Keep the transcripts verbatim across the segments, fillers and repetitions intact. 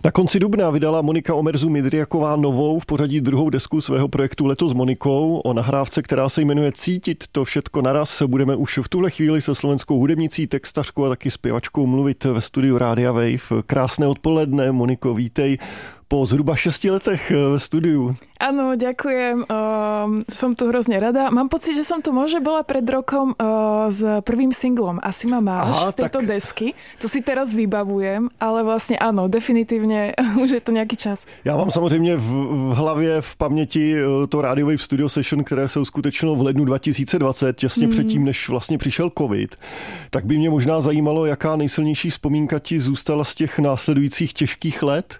Na konci dubna vydala Monika Omerzu-Midriaková novou v pořadí druhou desku svého projektu Leto s Monikou. O nahrávce, která se jmenuje Cítit to všetko naraz, budeme už v tuhle chvíli se slovenskou hudebnicí, textařkou a taky zpěvačkou mluvit ve studiu Rádia Wave. Krásné odpoledne, Moniko, vítej po zhruba šesti letech ve studiu. Áno, ďakujem. Uh, som tu hrozne rada. Mám pocit, že som tu možno bola pred rokom uh, s prvým singlom. Asi ma máš Aha, z tejto tak... desky. To si teraz vybavujem, ale vlastne áno, definitívne už je to nejaký čas. Já mám samozřejmě v, v hlavě, v paměti to Radio Wave Studio Session, které se uskutečnilo v lednu dva tisíce dvacet, těsně mm. předtím, než vlastně přišel covid. Tak by mě možná zajímalo, jaká nejsilnější vzpomínka ti zůstala z těch následujících těžkých let?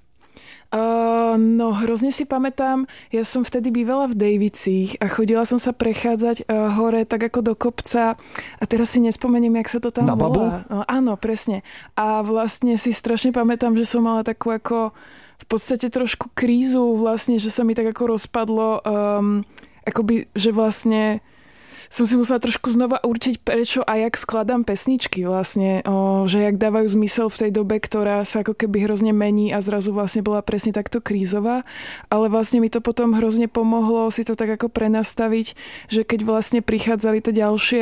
Uh, no hrozne si pamätám, ja som vtedy bývala v Dejvicích a chodila som sa prechádzať uh, hore tak ako do kopca a teraz si nespomeniem, jak sa to tam Na Babu? volá. No, áno, presne. A vlastne si strašne pamätám, že som mala takú ako v podstate trošku krízu vlastne, že sa mi tak ako rozpadlo um, akoby, že vlastne som si musela trošku znova určiť, prečo a jak skladám pesničky vlastne, o, že jak dávajú zmysel v tej dobe, ktorá sa ako keby hrozne mení a zrazu vlastne bola presne takto krízová, ale vlastne mi to potom hrozne pomohlo si to tak ako prenastaviť, že keď vlastne prichádzali tie ďalšie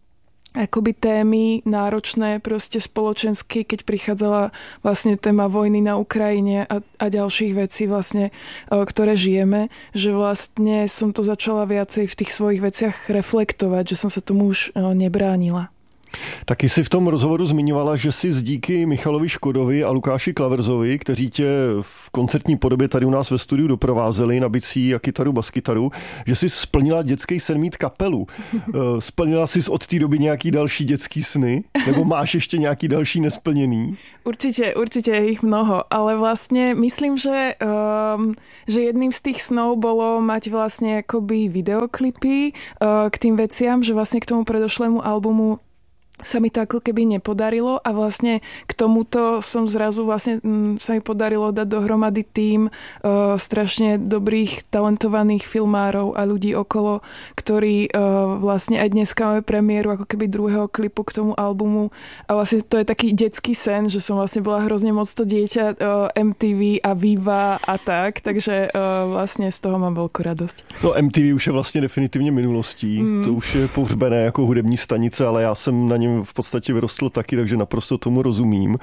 akoby témy náročné proste spoločensky, keď prichádzala vlastne téma vojny na Ukrajine a, a ďalších vecí vlastne, ktoré žijeme, že vlastne som to začala viacej v tých svojich veciach reflektovať, že som sa tomu už nebránila. Taky si v tom rozhovoru zmiňovala, že si z díky Michalovi Škodovi a Lukáši Klaverzovi, kteří tě v koncertní podobě tady u nás ve studiu doprovázeli na bicí a kytaru, baskytaru, že jsi splnila dětský sen mít kapelu. Splnila jsi od té doby nějaký další dětský sny? Nebo máš ještě nějaký další nesplněný? Určite, určite je ich mnoho, ale vlastne myslím, že, um, že jedným z tých snov bolo mať vlastne akoby videoklipy uh, k tým veciam, že vlastne k tomu predošlému albumu sa mi to ako keby nepodarilo a vlastne k tomuto som zrazu vlastne m, sa mi podarilo dať dohromady tým uh, strašne dobrých, talentovaných filmárov a ľudí okolo, ktorí uh, vlastne aj dneska máme premiéru ako keby druhého klipu k tomu albumu a vlastne to je taký detský sen, že som vlastne bola hrozne moc to dieťa uh, em té vé a Viva a tak, takže uh, vlastne z toho mám veľkú radosť. No em té vé už je vlastně definitivně minulostí, mm. to už je pohřbené jako hudební stanice, ale já jsem na ně v podstatě vyrostl taky, takže naprosto tomu rozumím.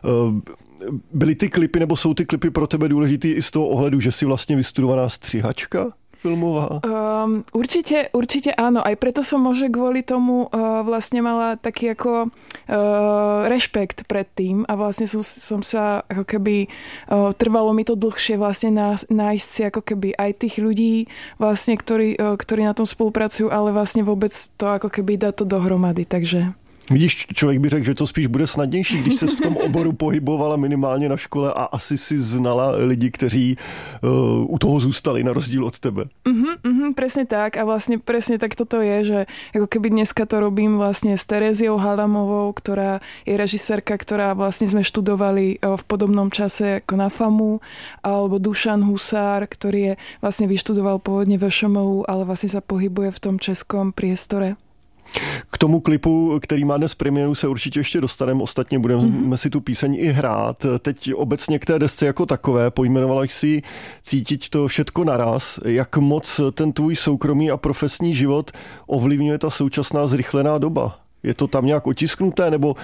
Byly ty klipy, nebo jsou ty klipy pro tebe důležitý i z toho ohledu, že jsi vlastně vystudovaná střihačka filmová? Um, určite, určite áno. Aj preto som možno kvôli tomu uh, vlastne mala taký ako uh, rešpekt pred tým a vlastne som, som sa ako keby uh, trvalo mi to dlhšie vlastne ná, nájsť si ako keby aj tých ľudí vlastne, ktorí, uh, ktorí na tom spolupracujú, ale vlastne vôbec to ako keby dá to dohromady, takže... Vidíš, člověk by řekl, že to spíš bude snadnější, když se v tom oboru pohybovala minimálně na škole a asi si znala lidi, kteří uh, u toho zůstali na rozdíl od tebe. Uh-huh, uh-huh, presne tak a vlastne presne tak toto je, že ako keby dneska to robím vlastne s Tereziou Hadamovou, ktorá je režisérka, ktorá vlastne sme študovali v podobnom čase ako na FAMu, alebo Dušan Husár, ktorý je vlastne vyštudoval pôvodne vé š em ú, ale vlastne sa pohybuje v tom českom priestore. K tomu klipu, který má dnes premiéru, se určitě ještě dostaneme. Ostatně budeme mm-hmm. si tu píseň i hrát. Teď obecně k té desce jako takové pojmenovala si Cítit to všetko naraz. Jak moc ten tvůj soukromý a profesní život ovlivňuje ta současná zrychlená doba? Je to tam nějak otisknuté, nebo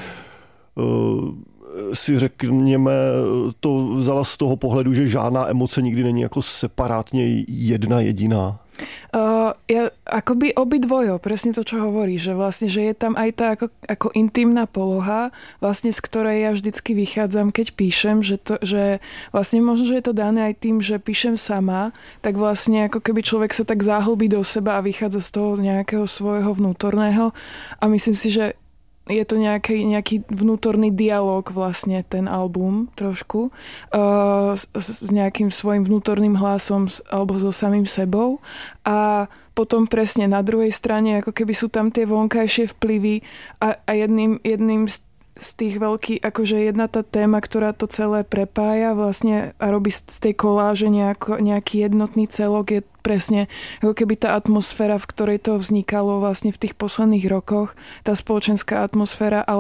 uh, si řekněme, to vzala z toho pohledu, že žádná emoce nikdy není jako separátně jedna jediná? Uh, ja, akoby obidvojo, presne to, čo hovorí, že vlastne, že je tam aj tá ako, ako intimná poloha, vlastne z ktorej ja vždycky vychádzam, keď píšem, že, to, že vlastne možno, že je to dané aj tým, že píšem sama, tak vlastne ako keby človek sa tak záhlbí do seba a vychádza z toho nejakého svojho vnútorného a myslím si, že je to nejaký, nejaký vnútorný dialog vlastne ten album trošku uh, s, s nejakým svojim vnútorným hlasom alebo so samým sebou a potom presne na druhej strane ako keby sú tam tie vonkajšie vplyvy a, a jedným, jedným z z tých veľkých, akože jedna tá téma, ktorá to celé prepája vlastne a robí z tej koláže nejako, nejaký jednotný celok, je presne ako keby tá atmosféra, v ktorej to vznikalo vlastne v tých posledných rokoch, tá spoločenská atmosféra, ale aj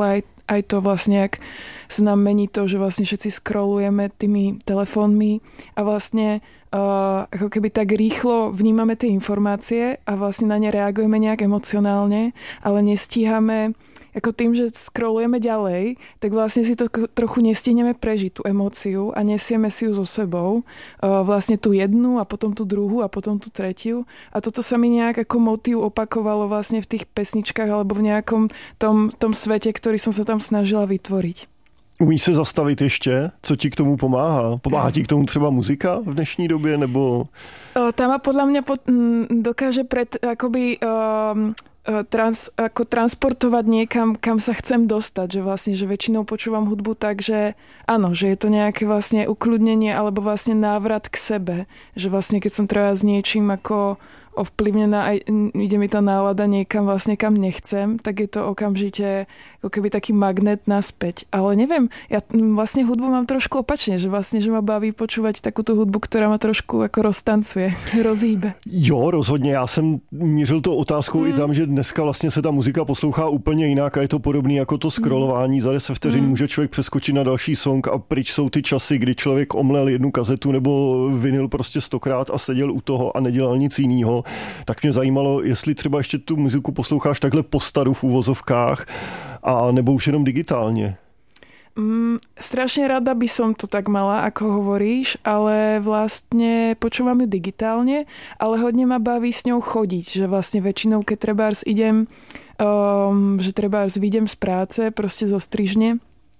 aj to vlastne, jak sa nám mení to, že vlastne všetci scrollujeme tými telefónmi a vlastne uh, ako keby tak rýchlo vnímame tie informácie a vlastne na ne reagujeme nejak emocionálne, ale nestíhame ako tým, že scrollujeme ďalej, tak vlastne si to trochu nestihneme prežiť, tú emóciu a nesieme si ju so sebou. Vlastne tú jednu a potom tú druhú a potom tú tretiu. A toto sa mi nejak ako motív opakovalo vlastne v tých pesničkách alebo v nejakom tom, tom svete, ktorý som sa tam snažila vytvoriť. Umíš se zastavit ještě? Co ti k tomu pomáhá? Pomáhá ti k tomu třeba muzika v dnešní době? Nebo... Tá ma podľa mňa pod, dokáže pred akoby... Um, Trans, ako transportovať niekam, kam sa chcem dostať, že vlastne, že väčšinou počúvam hudbu tak, že áno, že je to nejaké vlastne ukľudnenie alebo vlastne návrat k sebe, že vlastne keď som treba s niečím ako ovplyvnená, aj ide mi tá nálada niekam vlastne kam nechcem, tak je to okamžite ako keby taký magnet naspäť. Ale neviem, ja vlastne hudbu mám trošku opačne, že vlastne, že ma baví počúvať takúto hudbu, ktorá ma trošku ako roztancuje, rozhýbe. Jo, rozhodně. Já jsem mířil to otázkou mm. i tam, že dneska vlastně se ta muzika poslouchá úplně jinak a je to podobný jako to scrollování. Mm. Za deset vteřin mm. může člověk přeskočit na další song a pryč jsou ty časy, kdy člověk omlel jednu kazetu nebo vinyl prostě stokrát a seděl u toho a nedělal nic jiného. Tak mě zajímalo, jestli třeba ještě tu muziku posloucháš takhle po staru v uvozovkách a nebo už jenom digitálně. Mm, strašne rada by som to tak mala, ako hovoríš, ale vlastne počúvam ju digitálne, ale hodne ma baví s ňou chodiť, že vlastne väčšinou, keď trebárs idem, um, že trebárs vyjdem z práce, proste zo strižne,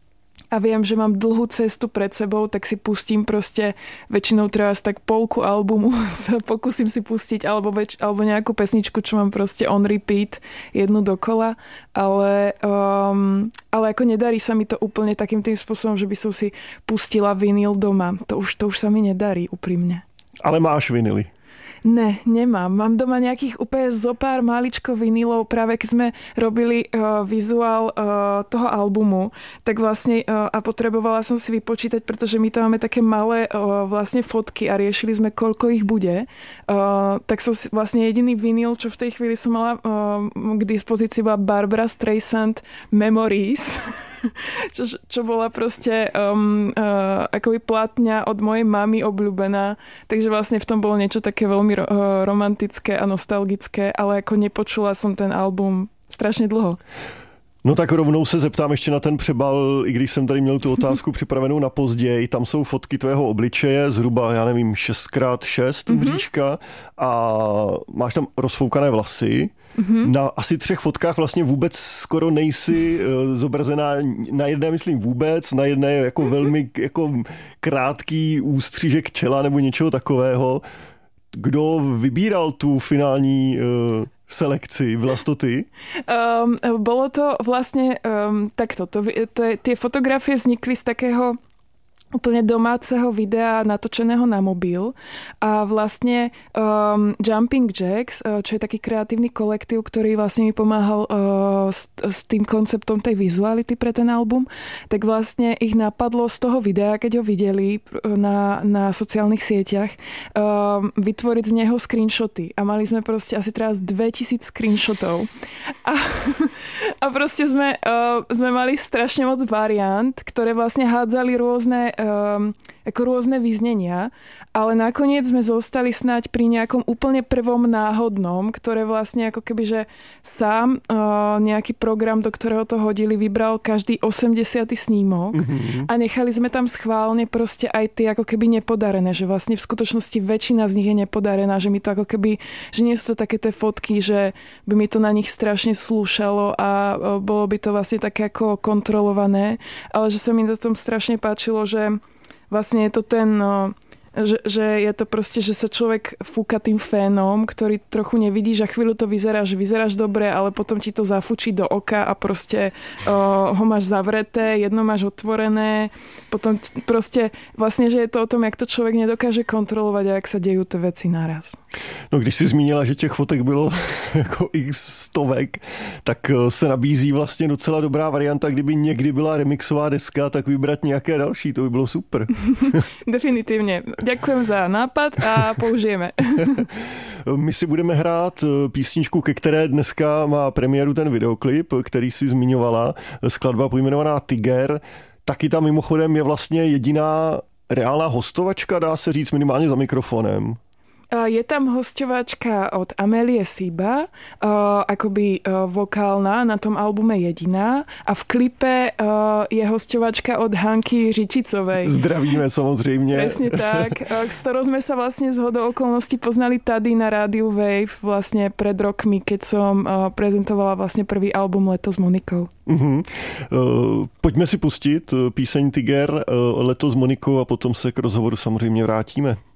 a viem, že mám dlhú cestu pred sebou, tak si pustím proste väčšinou treba tak polku albumu sa pokúsim si pustiť alebo, väč- alebo nejakú pesničku, čo mám proste on repeat jednu dokola, ale, um, ale ako nedarí sa mi to úplne takým tým spôsobom, že by som si pustila vinyl doma. To už, to už sa mi nedarí úprimne. Ale máš vinily? Ne, nemám. Mám doma nejakých úplne zopár maličko vinilov. Práve keď sme robili uh, vizuál uh, toho albumu, tak vlastne uh, a potrebovala som si vypočítať, pretože my tam máme také malé uh, vlastne fotky a riešili sme, koľko ich bude. Uh, tak som si, vlastne jediný vinyl, čo v tej chvíli som mala uh, k dispozícii, bola Barbara Streisand Memories. Čo, čo bola proste um, uh, akoby platňa od mojej mamy obľúbená. Takže vlastne v tom bolo niečo také veľmi ro- uh, romantické a nostalgické, ale ako nepočula som ten album strašne dlho. No tak rovnou se zeptám ještě na ten přebal, i když jsem tady měl tu otázku připravenou na později. Tam jsou fotky tvého obličeje, zhruba, já nevím, šest krát šest mm-hmm. bříška a máš tam rozfoukané vlasy. Mm-hmm. Na asi třech fotkách vlastně vůbec skoro nejsi uh, zobrazená, na jedné myslím vůbec, na jedné jako mm-hmm. velmi jako krátký ústřížek čela nebo něčeho takového. Kdo vybíral tu finální uh, selekci? Vlastoty? Um, bolo to vlastne um, takto. To, to, tie fotografie vznikli z takého úplne domáceho videa natočeného na mobil a vlastne um, Jumping Jacks, čo je taký kreatívny kolektív, ktorý vlastne mi pomáhal uh, s, s tým konceptom tej vizuality pre ten album, tak vlastne ich napadlo z toho videa, keď ho videli na, na sociálnych sieťach, um, vytvoriť z neho screenshoty a mali sme proste asi teraz dvetisíc screenshotov a, a proste sme, uh, sme mali strašne moc variant, ktoré vlastne hádzali rôzne Um, ako rôzne vyznenia, ale nakoniec sme zostali snáď pri nejakom úplne prvom náhodnom, ktoré vlastne ako keby, že sám uh, nejaký program, do ktorého to hodili, vybral každý osemdesiaty snímok mm-hmm. a nechali sme tam schválne proste aj tie ako keby nepodarené, že vlastne v skutočnosti väčšina z nich je nepodarená, že mi to ako keby, že nie sú to také tie fotky, že by mi to na nich strašne slúšalo a uh, bolo by to vlastne také ako kontrolované, ale že sa mi na tom strašne páčilo, že vlastne je to ten, no, že, že je to proste, že sa človek fúka tým fénom, ktorý trochu nevidíš a chvíľu to vyzerá, že vyzeráš dobre, ale potom ti to zafúči do oka a proste o, ho máš zavreté, jedno máš otvorené, potom proste vlastne, že je to o tom, jak to človek nedokáže kontrolovať a jak sa dejú tie veci naraz. No když si zmínila, že těch fotek bylo jako x stovek, tak se nabízí vlastně docela dobrá varianta, kdyby někdy byla remixová deska, tak vybrat nějaké další, to by bylo super. Definitívne. Ďakujem za nápad a použijeme. My si budeme hrát písničku, ke které dneska má premiéru ten videoklip, který si zmiňovala, skladba pojmenovaná Tiger. Taky tam mimochodem je vlastně jediná reálná hostovačka, dá se říct, minimálně za mikrofonem. Je tam hosťovačka od Amélie Siba, uh, akoby uh, vokálna, na tom albume jediná, a v klipe uh, je hosťovačka od Hanky Řičicovej. Zdravíme samozřejmě. Presne tak, uh, s ktorou sme sa vlastne z hodou okolností poznali tady na rádiu Wave vlastne pred rokmi, keď som uh, prezentovala vlastne prvý album Leto s Monikou. Uh-huh. Uh, pojďme si pustit píseň Tiger, uh, Leto s Monikou, a potom se k rozhovoru samozřejmě vrátíme.